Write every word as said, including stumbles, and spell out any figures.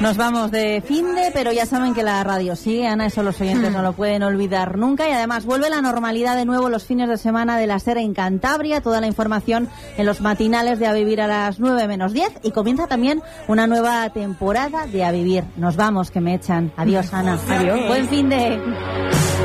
Nos vamos de finde, pero ya saben que la radio sigue, Ana, eso los oyentes no lo pueden olvidar nunca. Y además vuelve la normalidad de nuevo los fines de semana de la SER en Cantabria. Toda la información en los matinales de A Vivir a las nueve menos diez. Y comienza también una nueva temporada de A Vivir. Nos vamos, que me echan. Adiós, Ana. Adiós. Buen finde.